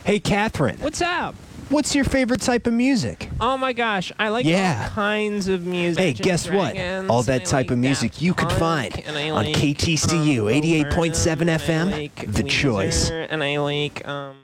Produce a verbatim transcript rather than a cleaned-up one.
Hey, Catherine. What's up? What's your favorite type of music? Oh my gosh, I like Yeah. all kinds of music. Hey, Dungeons guess and what? Dragons, All and that I type like of music Daft you could Punk, find and I on like, K T C U um, eighty-eight point seven Bo F M, Burnham, and I like The Choice. Weezer, and I like um.